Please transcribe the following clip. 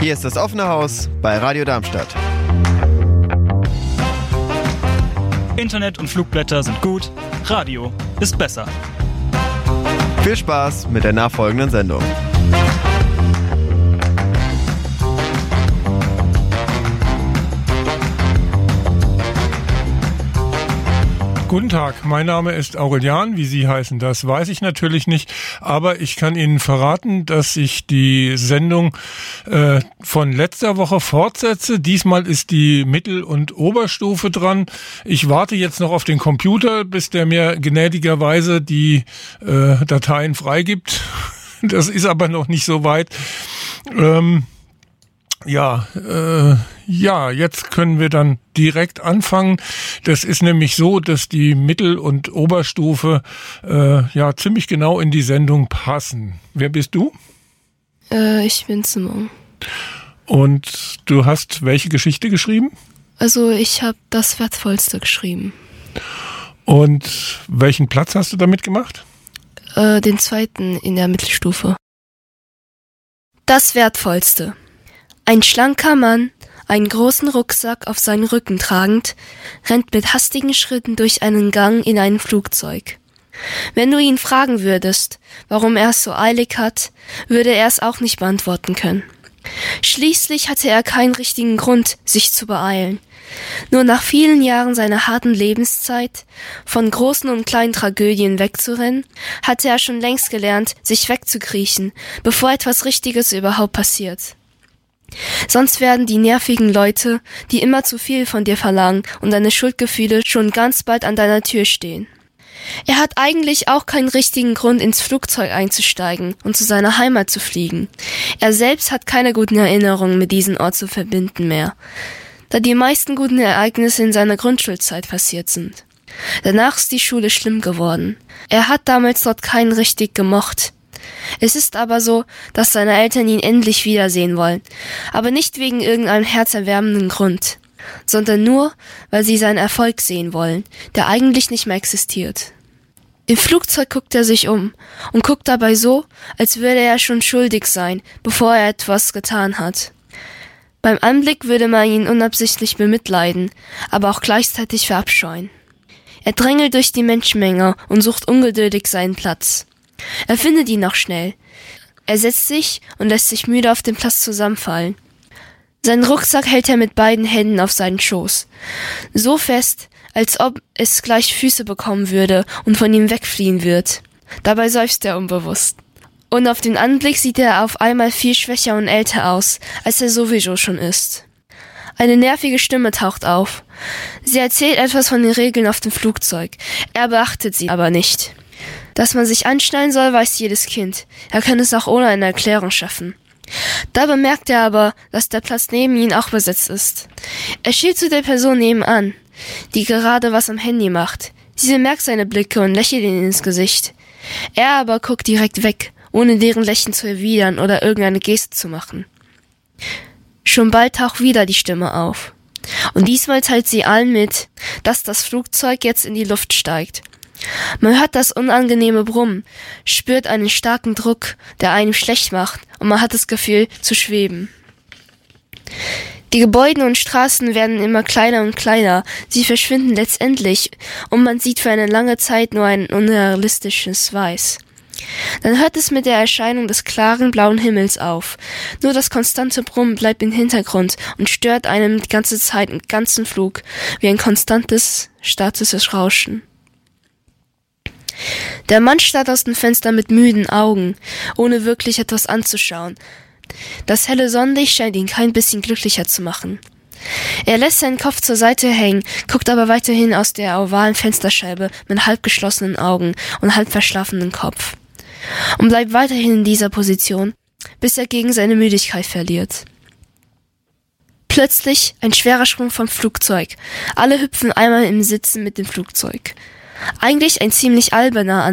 Hier ist das offene Haus bei Radio Darmstadt. Internet und Flugblätter sind gut, Radio ist besser. Viel Spaß mit der nachfolgenden Sendung. Guten Tag, mein Name ist Aurelian, wie Sie heißen, das weiß ich natürlich nicht, aber ich kann Ihnen verraten, dass ich die Sendung von letzter Woche fortsetze. Diesmal ist die Mittel- und Oberstufe dran. Ich warte jetzt noch auf den Computer, bis der mir gnädigerweise die Dateien freigibt. Das ist aber noch nicht so weit. Jetzt können wir dann direkt anfangen. Das ist nämlich so, dass die Mittel- und Oberstufe ziemlich genau in die Sendung passen. Wer bist du? Ich bin Simon. Und du hast welche Geschichte geschrieben? Also ich habe das Wertvollste geschrieben. Und welchen Platz hast du damit gemacht? Den zweiten in der Mittelstufe. Das Wertvollste. Ein schlanker Mann, einen großen Rucksack auf seinen Rücken tragend, rennt mit hastigen Schritten durch einen Gang in ein Flugzeug. Wenn du ihn fragen würdest, warum er es so eilig hat, würde er es auch nicht beantworten können. Schließlich hatte er keinen richtigen Grund, sich zu beeilen. Nur nach vielen Jahren seiner harten Lebenszeit, von großen und kleinen Tragödien wegzurennen, hatte er schon längst gelernt, sich wegzukriechen, bevor etwas Richtiges überhaupt passiert. Sonst werden die nervigen Leute, die immer zu viel von dir verlangen und deine Schuldgefühle schon ganz bald an deiner Tür stehen. Er hat eigentlich auch keinen richtigen Grund, ins Flugzeug einzusteigen und zu seiner Heimat zu fliegen. Er selbst hat keine guten Erinnerungen mit diesem Ort zu verbinden mehr, da die meisten guten Ereignisse in seiner Grundschulzeit passiert sind. Danach ist die Schule schlimm geworden. Er hat damals dort keinen richtig gemocht. Es ist aber so, dass seine Eltern ihn endlich wiedersehen wollen, aber nicht wegen irgendeinem herzerwärmenden Grund, sondern nur, weil sie seinen Erfolg sehen wollen, der eigentlich nicht mehr existiert. Im Flugzeug guckt er sich um und guckt dabei so, als würde er schon schuldig sein, bevor er etwas getan hat. Beim Anblick würde man ihn unabsichtlich bemitleiden, aber auch gleichzeitig verabscheuen. Er drängelt durch die Menschenmenge und sucht ungeduldig seinen Platz. Er findet ihn noch schnell. Er setzt sich und lässt sich müde auf den Platz zusammenfallen. Seinen Rucksack hält er mit beiden Händen auf seinen Schoß. So fest, als ob es gleich Füße bekommen würde und von ihm wegfliehen wird. Dabei seufzt er unbewusst. Und auf den Anblick sieht er auf einmal viel schwächer und älter aus, als er sowieso schon ist. Eine nervige Stimme taucht auf. Sie erzählt etwas von den Regeln auf dem Flugzeug. Er beachtet sie aber nicht. Dass man sich anschnallen soll, weiß jedes Kind. Er kann es auch ohne eine Erklärung schaffen. Da bemerkt er aber, dass der Platz neben ihm auch besetzt ist. Er schielt zu der Person nebenan, die gerade was am Handy macht. Sie bemerkt seine Blicke und lächelt ihn ins Gesicht. Er aber guckt direkt weg, ohne deren Lächeln zu erwidern oder irgendeine Geste zu machen. Schon bald taucht wieder die Stimme auf. Und diesmal teilt sie allen mit, dass das Flugzeug jetzt in die Luft steigt. Man hört das unangenehme Brummen, spürt einen starken Druck, der einem schlecht macht, und man hat das Gefühl, zu schweben. Die Gebäude und Straßen werden immer kleiner und kleiner, sie verschwinden letztendlich, und man sieht für eine lange Zeit nur ein unrealistisches Weiß. Dann hört es mit der Erscheinung des klaren blauen Himmels auf. Nur das konstante Brummen bleibt im Hintergrund und stört einem die ganze Zeit im ganzen Flug, wie ein konstantes, statisches Rauschen. Der Mann starrt aus dem Fenster mit müden Augen, ohne wirklich etwas anzuschauen. Das helle Sonnenlicht scheint ihn kein bisschen glücklicher zu machen. Er lässt seinen Kopf zur Seite hängen, guckt aber weiterhin aus der ovalen Fensterscheibe mit halb geschlossenen Augen und halb verschlafenem Kopf. Und bleibt weiterhin in dieser Position, bis er gegen seine Müdigkeit verliert. Plötzlich ein schwerer Sprung vom Flugzeug. Alle hüpfen einmal im Sitzen mit dem Flugzeug. Eigentlich ein ziemlich alberner